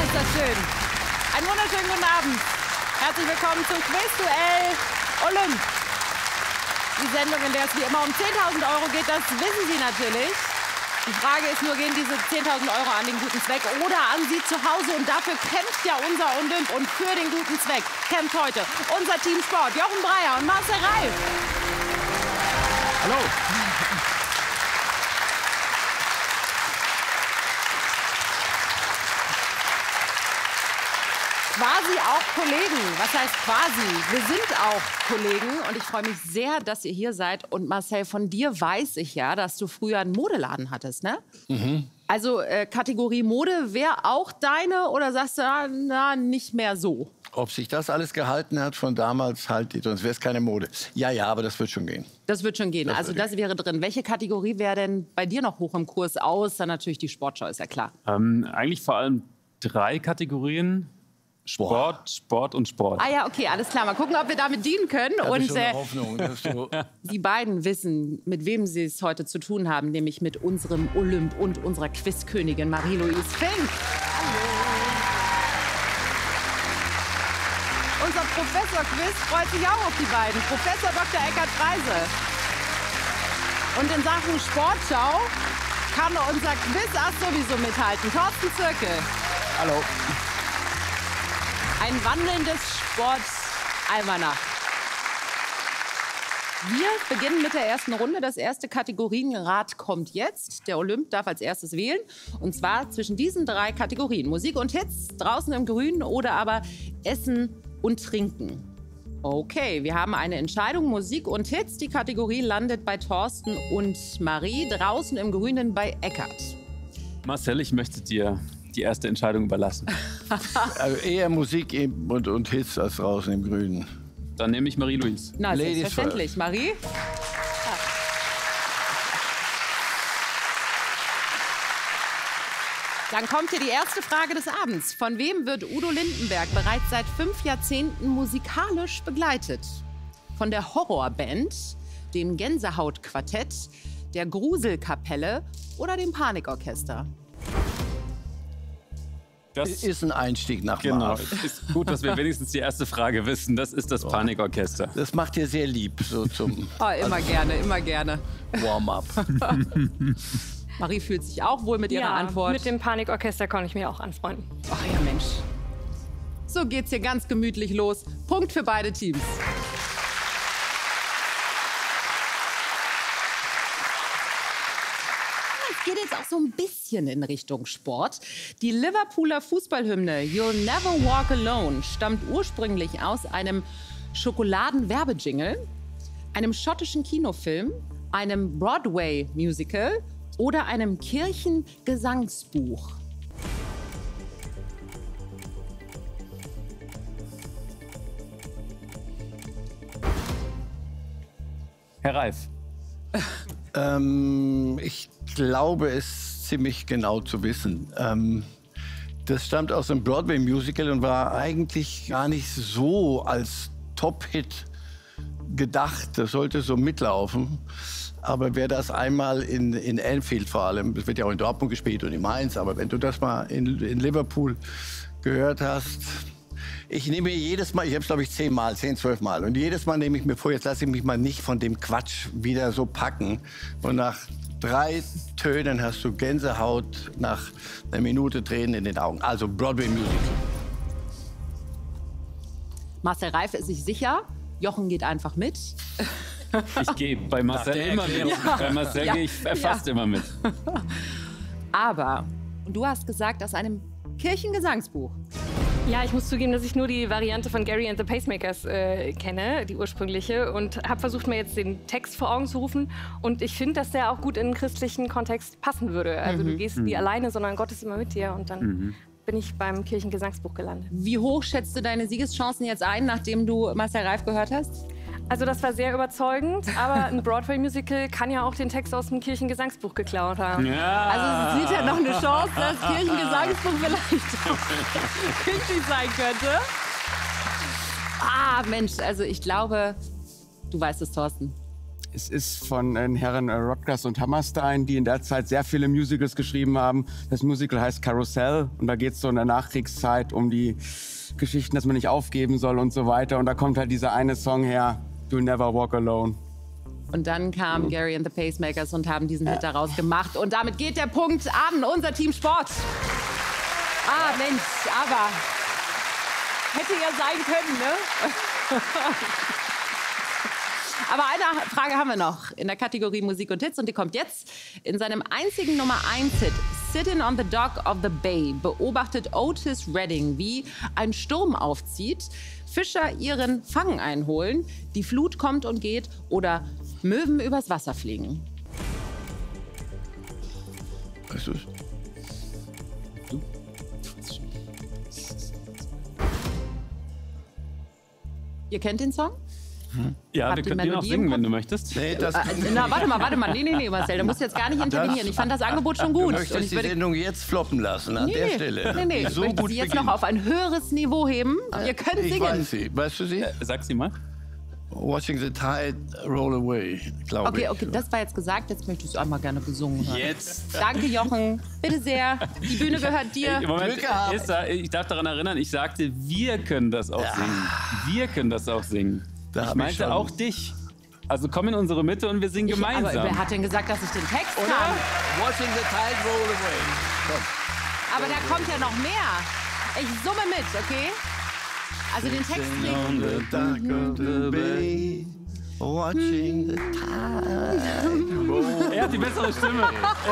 ist das schön. Einen wunderschönen guten Abend. Herzlich willkommen zum Quizduell Olymp. Die Sendung, in der es wie immer um 10.000 Euro geht, das wissen Sie natürlich. Die Frage ist nur, gehen diese 10.000 Euro an den guten Zweck oder an Sie zu Hause? Und dafür kämpft ja unser Olymp. Und für den guten Zweck kämpft heute unser Team Sport. Jochen Breyer und Marcel Reif. Hallo. Quasi auch Kollegen. Was heißt quasi? Wir sind auch Kollegen und ich freue mich sehr, dass ihr hier seid. Und Marcel, von dir weiß ich ja, dass du früher einen Modeladen hattest, ne? Mhm. Also Kategorie Mode wäre auch deine oder sagst du, na, nicht mehr so? Ob sich das alles gehalten hat von damals, halt, sonst wäre es keine Mode. Ja, aber das wird schon gehen. Das wird schon gehen. Das wäre drin. Welche Kategorie wäre denn bei dir noch hoch im Kurs? Außer natürlich die Sportschau, ist ja klar. Eigentlich vor allem 3 Kategorien. Sport und Sport. Ah ja, okay, alles klar. Mal gucken, ob wir damit dienen können. Und Hoffnung, die beiden wissen, mit wem sie es heute zu tun haben, nämlich mit unserem Olymp und unserer Quizkönigin Marie-Louise Fink. Hallo. Unser Professor Quiz freut sich auch auf die beiden. Professor Dr. Eckhard Freise. Und in Sachen Sportschau kann unser Quizass sowieso mithalten. Thorsten Zirkel. Hallo. Ein wandelndes Sportalmanach. Wir beginnen mit der ersten Runde. Das erste Kategorienrad kommt jetzt. Der Olymp darf als erstes wählen. Und zwar zwischen diesen 3 Kategorien. Musik und Hits, draußen im Grünen oder aber Essen und Trinken. Okay, wir haben eine Entscheidung. Musik und Hits. Die Kategorie landet bei Thorsten und Marie. Draußen im Grünen bei Eckhard. Marcel, ich möchte dir die erste Entscheidung überlassen. Also eher Musik und Hits als draußen im Grünen. Dann nehme ich Marie-Louise. Na, selbstverständlich. Marie? Dann kommt hier die erste Frage des Abends. Von wem wird Udo Lindenberg bereits seit 5 Jahrzehnten musikalisch begleitet? Von der Horrorband, dem Gänsehautquartett, der Gruselkapelle oder dem Panikorchester? Das ist ein Einstieg nach Genau. Mars. Es ist gut, dass wir wenigstens die erste Frage wissen. Das ist das Panikorchester. Das macht ihr sehr lieb, so zum Immer gerne, immer gerne. Warm-up. Marie fühlt sich auch wohl mit ihrer Antwort. Mit dem Panikorchester kann ich mich auch anfreunden. Ach ja, Mensch. So geht's hier ganz gemütlich los. Punkt für beide Teams. Es geht jetzt auch so ein bisschen in Richtung Sport. Die Liverpooler Fußballhymne You'll Never Walk Alone stammt ursprünglich aus einem Schokoladen-Werbejingle, einem schottischen Kinofilm, einem Broadway-Musical oder einem Kirchengesangsbuch. Herr Reif. Ich glaube, es ziemlich genau zu wissen. Das stammt aus einem Broadway-Musical und war eigentlich gar nicht so als Top-Hit gedacht. Das sollte so mitlaufen. Aber wer das einmal in Anfield vor allem, das wird ja auch in Dortmund gespielt und in Mainz, aber wenn du das mal in Liverpool gehört hast, ich nehme mir jedes Mal, ich habe es glaube ich 10, 12 Mal und jedes Mal nehme ich mir vor, jetzt lasse ich mich mal nicht von dem Quatsch wieder so packen und nach 3 Tönen hast du Gänsehaut, nach einer Minute Tränen in den Augen. Also Broadway Musical. Marcel Reif ist sich sicher, Jochen geht einfach mit. Ich gehe bei Marcel immer mit. Ja. Bei Marcel gehe ich fast immer mit. Aber, und du hast gesagt, aus einem Kirchengesangsbuch. Ja, ich muss zugeben, dass ich nur die Variante von Gary and the Pacemakers kenne, die ursprüngliche, und habe versucht, mir jetzt den Text vor Augen zu rufen. Und ich finde, dass der auch gut in den christlichen Kontext passen würde. Also du gehst nie alleine, sondern Gott ist immer mit dir. Und dann bin ich beim Kirchengesangsbuch gelandet. Wie hoch schätzt du deine Siegeschancen jetzt ein, nachdem du Marcel Reif gehört hast? Also das war sehr überzeugend, aber ein Broadway-Musical kann ja auch den Text aus dem Kirchengesangsbuch geklaut haben. Ja. Also es sieht ja noch eine Chance, dass das Kirchengesangsbuch vielleicht auch richtig sein könnte. Ah, Mensch, also ich glaube, du weißt es, Thorsten. Es ist von den Herren Rodgers und Hammerstein, die in der Zeit sehr viele Musicals geschrieben haben. Das Musical heißt Karussell und da geht es so in der Nachkriegszeit um die Geschichten, dass man nicht aufgeben soll und so weiter. Und da kommt halt dieser eine Song her, You'll Never Walk Alone. Und dann kamen Gary and the Pacemakers und haben diesen Hit daraus gemacht. Und damit geht der Punkt an unser Team Sport. Ah, Mensch, aber hätte ja sein können, ne? Aber eine Frage haben wir noch in der Kategorie Musik und Hits und die kommt jetzt. In seinem einzigen Nummer-1-Hit Sitting on the Dock of the Bay beobachtet Otis Redding, wie ein Sturm aufzieht, Fischer ihren Fang einholen, die Flut kommt und geht oder Möwen übers Wasser fliegen. Weißt du es? Ihr kennt den Song? Ja, Habt wir ihr können den auch Melodie singen, im wenn du möchtest. Nee, das, Na, warte mal. Nee, Marcel, da musst du jetzt gar nicht intervenieren. Ich fand das Angebot schon gut. du möchtest die Sendung jetzt floppen lassen, an der Stelle. Nee. Ich So möchte gut sie jetzt beginnen. noch auf ein höheres Niveau heben. Ihr könnt Ich singen. weiß sie. Weißt du sie? Sag sie mal. Watching the Tide Roll Away, glaube ich. Okay, das war jetzt gesagt. Jetzt möchte ich es einmal gerne gesungen hören. Jetzt. Danke, Jochen. Bitte sehr. Die Bühne gehört dir. Moment, Glück gehabt. Esther, ich darf daran erinnern, ich sagte, wir können das auch singen. Wir können das auch singen. Da Ich hab ich meinte schon- auch dich. Also komm in unsere Mitte und wir singen Aber gemeinsam. wer hat denn gesagt, dass ich den Text kann? Watching the Tide Roll Away. Komm. Aber da kommt ja noch mehr. Ich summe mit, okay? Also den Text On singen. the dock of the bay, watching the tide roll. Er hat die bessere Stimme.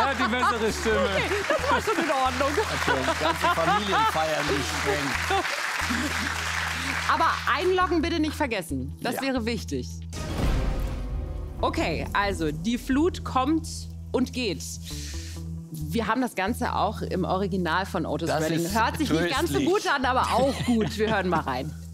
Das war schon in Ordnung. Ganze Familienfeier nicht Aber einloggen bitte nicht vergessen. Das Ja. wäre wichtig. Okay, also die Flut kommt und geht. Wir haben das Ganze auch im Original von Otis Das Redding. ist Hört sich nicht ganz so tröstlich. gut an, aber auch gut. Wir hören mal rein.